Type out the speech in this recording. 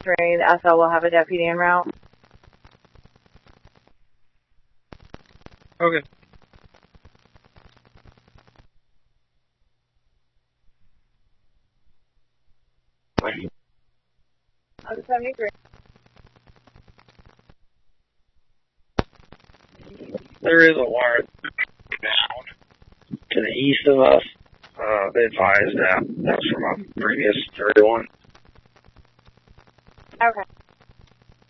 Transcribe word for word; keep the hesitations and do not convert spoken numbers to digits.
Three, the S L will have a deputy en route. Okay. On seventy-three. There is a wire down to the east of us. Uh, they advised that. That was from a previous thirty-one. Okay.